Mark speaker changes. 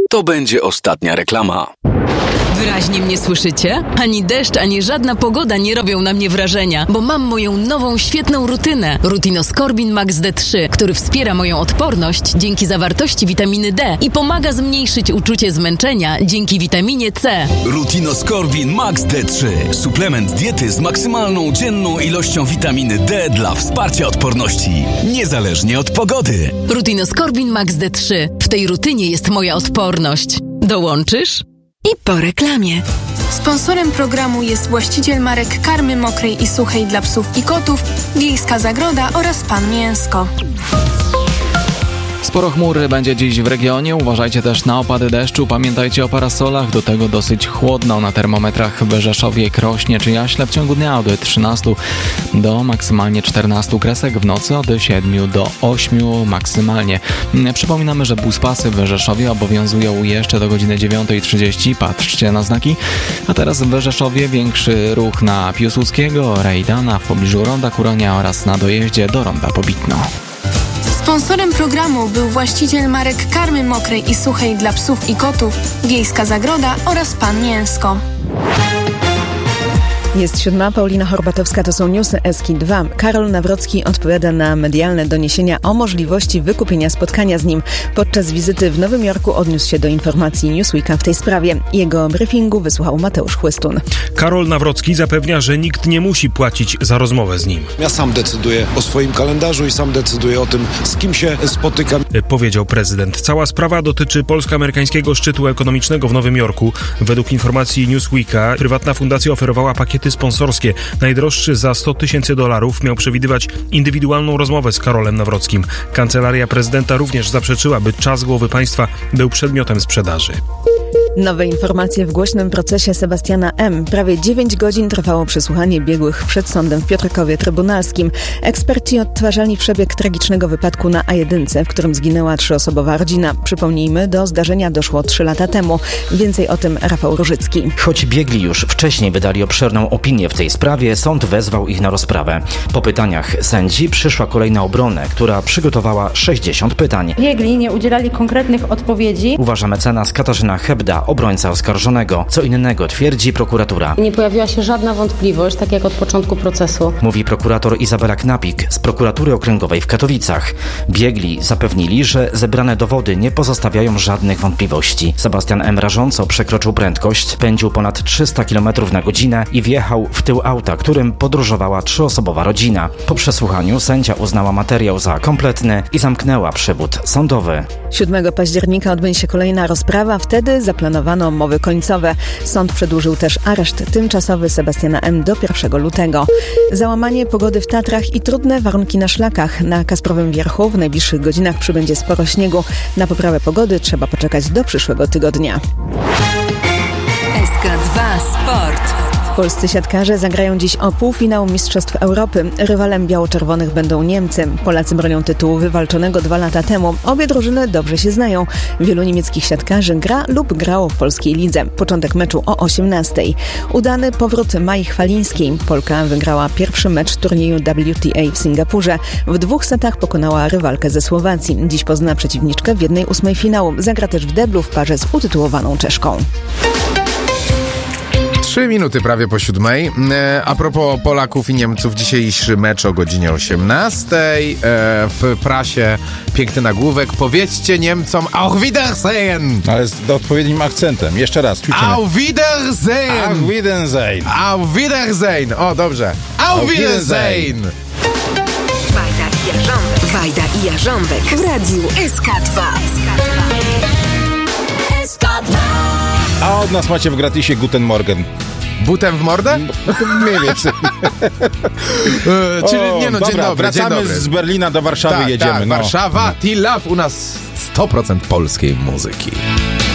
Speaker 1: to będzie ostatnia reklama.
Speaker 2: Wyraźnie mnie słyszycie? Ani deszcz, ani żadna pogoda nie robią na mnie wrażenia, bo mam moją nową, świetną rutynę. Rutinoskorbin Max D3, który wspiera moją odporność dzięki zawartości witaminy D i pomaga zmniejszyć uczucie zmęczenia dzięki witaminie C.
Speaker 1: Rutinoskorbin Max D3. Suplement diety z maksymalną dzienną ilością witaminy D dla wsparcia odporności, niezależnie od pogody.
Speaker 2: Rutinoskorbin Max D3. W tej rutynie jest moja odporność. Dołączysz? I po reklamie.
Speaker 3: Sponsorem programu jest właściciel marek karmy mokrej i suchej dla psów i kotów, Wiejska Zagroda oraz Pan Mięsko.
Speaker 4: Sporo chmur będzie dziś w regionie, uważajcie też na opady deszczu, pamiętajcie o parasolach, do tego dosyć chłodno na termometrach w Rzeszowie, Krośnie czy Jaśle w ciągu dnia od 13 do maksymalnie 14 kresek, w nocy od 7 do 8 maksymalnie. Przypominamy, że buspasy w Rzeszowie obowiązują jeszcze do godziny 9:30, patrzcie na znaki, a teraz w Rzeszowie większy ruch na Piłsudskiego, Rejdana w pobliżu Ronda Kuronia oraz na dojeździe do Ronda Pobitno.
Speaker 3: Sponsorem programu był właściciel marek karmy mokrej i suchej dla psów i kotów, Wiejska Zagroda oraz Pan Mięsko.
Speaker 5: Jest 7, Paulina Horbatowska, to są newsy SK2. Karol Nawrocki odpowiada na medialne doniesienia o możliwości wykupienia spotkania z nim. Podczas wizyty w Nowym Jorku odniósł się do informacji Newsweeka w tej sprawie. Jego briefingu wysłuchał Mateusz Chłystun.
Speaker 6: Karol Nawrocki zapewnia, że nikt nie musi płacić za rozmowę z nim.
Speaker 7: Ja sam decyduję o swoim kalendarzu i sam decyduję o tym, z kim się spotykam.
Speaker 6: Powiedział prezydent. Cała sprawa dotyczy polsko-amerykańskiego szczytu ekonomicznego w Nowym Jorku. Według informacji Newsweeka prywatna fundacja oferowała pakiety sponsorskie. Najdroższy za $100,000 miał przewidywać indywidualną rozmowę z Karolem Nawrockim. Kancelaria prezydenta również zaprzeczyła, by czas głowy państwa był przedmiotem sprzedaży.
Speaker 5: Nowe informacje w głośnym procesie Sebastiana M. Prawie 9 godzin trwało przesłuchanie biegłych przed sądem w Piotrkowie Trybunalskim. Eksperci odtwarzali przebieg tragicznego wypadku na A1, w którym zginęła 3-osobowa rodzina. Przypomnijmy, do zdarzenia doszło 3 lata temu. Więcej o tym Rafał Różycki.
Speaker 8: Choć biegli już wcześniej wydali obszerną opinię w tej sprawie, sąd wezwał ich na rozprawę. Po pytaniach sędzi przyszła kolej na obronę, która przygotowała 60 pytań.
Speaker 9: Biegli nie udzielali konkretnych odpowiedzi.
Speaker 8: Uważa mecenas Katarzyna Hebda, obrońca oskarżonego. Co innego twierdzi prokuratura.
Speaker 9: Nie pojawiła się żadna wątpliwość, tak jak od początku procesu.
Speaker 8: Mówi prokurator Izabela Knapik z prokuratury okręgowej w Katowicach. Biegli zapewnili, że zebrane dowody nie pozostawiają żadnych wątpliwości. Sebastian M. rażąco przekroczył prędkość, pędził ponad 300 km na godzinę i wjechał w tył auta, którym podróżowała 3-osobowa rodzina. Po przesłuchaniu sędzia uznała materiał za kompletny i zamknęła przewód sądowy.
Speaker 5: 7 października odbędzie się kolejna rozprawa, wtedy zaplanowano mowy końcowe. Sąd przedłużył też areszt tymczasowy Sebastiana M. do 1 lutego. Załamanie pogody w Tatrach i trudne warunki na szlakach. Na Kasprowym Wierchu w najbliższych godzinach przybędzie sporo śniegu. Na poprawę pogody trzeba poczekać do przyszłego tygodnia.
Speaker 2: SK2 Sport.
Speaker 5: Polscy siatkarze zagrają dziś o półfinał Mistrzostw Europy. Rywalem biało-czerwonych będą Niemcy. Polacy bronią tytułu wywalczonego 2 lata temu. Obie drużyny dobrze się znają. Wielu niemieckich siatkarzy gra lub grało w polskiej lidze. Początek meczu o 18:00. Udany powrót Mai Chwalińskiej. Polka wygrała pierwszy mecz turnieju WTA w Singapurze. W 2 setach pokonała rywalkę ze Słowacji. Dziś pozna przeciwniczkę w 1/8 finału. Zagra też w deblu w parze z utytułowaną Czeszką.
Speaker 10: 3 minuty prawie po 7. A propos Polaków i Niemców, dzisiejszy mecz o godzinie 18:00. W prasie piękny nagłówek. Powiedzcie Niemcom Auf Wiedersehen!
Speaker 11: Ale z odpowiednim akcentem. Jeszcze raz. Ćwiczymy.
Speaker 10: Auf Wiedersehen!
Speaker 11: Auf Wiedersehen!
Speaker 10: Auf Wiedersehen! O, dobrze. Auf Wiedersehen!
Speaker 2: Wajda i Jarząbek w radiu SK2.
Speaker 11: A od nas macie w gratisie Guten Morgen.
Speaker 10: Butem w mordę?
Speaker 11: Mniej więcej.
Speaker 10: Czyli nie no,
Speaker 11: dobra,
Speaker 10: dzień dobry.
Speaker 11: Wracamy
Speaker 10: dzień dobry.
Speaker 11: z Berlina do Warszawy, jedziemy.
Speaker 10: Tak, Warszawa, Till Love, u nas 100% polskiej muzyki.